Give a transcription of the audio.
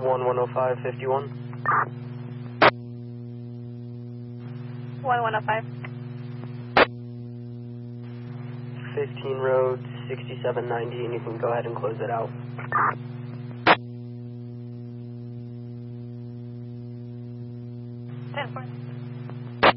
110551. 1105. 15 road, 6719. You can go ahead and close it out. Ten 4.